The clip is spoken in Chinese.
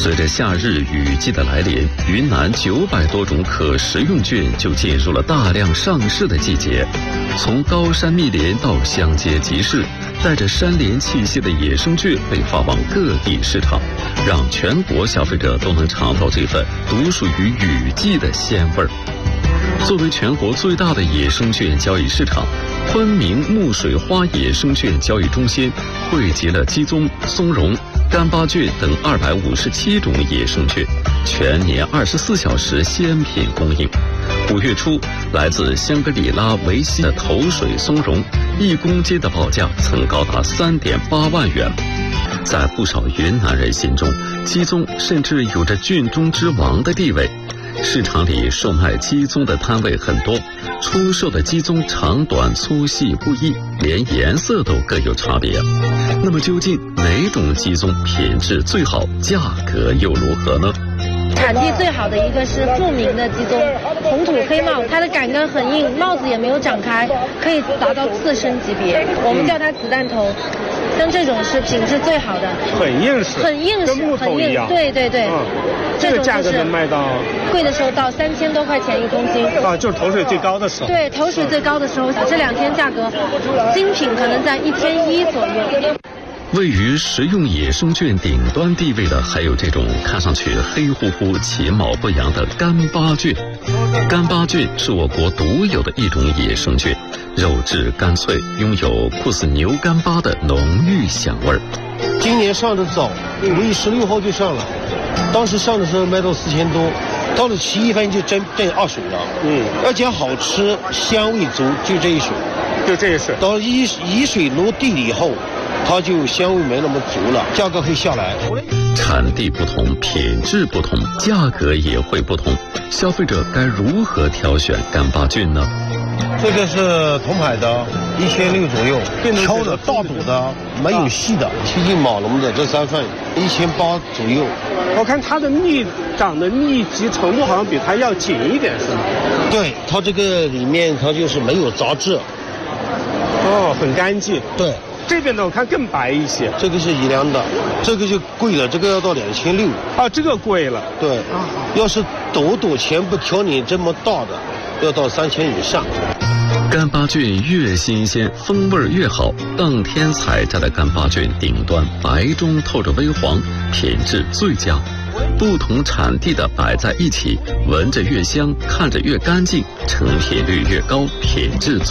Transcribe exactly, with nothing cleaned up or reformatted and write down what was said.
随着夏日雨季的来临，云南九百多种可食用菌就进入了大量上市的季节。从高山密林到乡街集市，带着山林气息的野生菌被发往各地市场，让全国消费者都能尝到这份独属于雨季的鲜味儿。作为全国最大的野生菌交易市场，昆明木水花野生菌交易中心汇集了鸡枞、松茸、干巴菌等二百五十七种野生菌，全年二十四小时鲜品供应。五月初，来自香格里拉维西的头水松茸，一公斤的报价曾高达三点八万元。在不少云南人心中，鸡枞甚至有着菌中之王的地位。市场里售卖鸡枞的摊位很多，出售的鸡枞长短粗细不一，连颜色都各有差别。那么究竟哪种鸡枞品质最好，价格又如何呢？ 产地最好的一个是富明的鸡枞，红土黑帽，它的杆根很硬，帽子也没有长开，可以达到刺身级别，我们叫它子弹头。像这种是品质最好的， 很硬实， 很硬实， 跟木头一样。 对对对， 嗯，这个价格能卖到贵的时候到三千多块钱一公斤啊，就是头水最高的时候。 对，头水最高的时候，这两天价格精品可能在一千一左右。 位于食用野生菌顶端地位的，还有这种看上去黑乎乎、其貌不扬的干巴菌。干巴菌是我国独有的一种野生菌，肉质干脆，拥有酷似牛干巴的浓郁香味儿。 今年上的早，五月十六号就上了，当时上的时候卖到四千多，到了七月份就真挣二水了。嗯，而且好吃，香味足，就这一水， 就这一水。 到一一水落地了以后，它就香味没那么足了，价格会下来。 产地不同，品质不同，价格也会不同。消费者该如何挑选干巴菌呢？ 这个是铜牌的，一千六左右，挑的大肚的，没有细的，贴近马龙的这三份，一千八左右。 我看它的密长的密集程度好像比它要紧一点，是吗？ 对，它这个里面它就是没有杂质。 哦，很干净。 对。 这边的我看更白一些， 这个是宜良的，这个就贵了，这个要到两千六。 啊，这个贵了。 对，啊、要是朵朵全部挑你这么大的，要到三千以上。 干巴菌越新鲜，风味越好。当天采摘的干巴菌顶端白中透着微黄，品质最佳。不同产地的摆在一起，闻着越香，看着越干净，成品率越高，品质最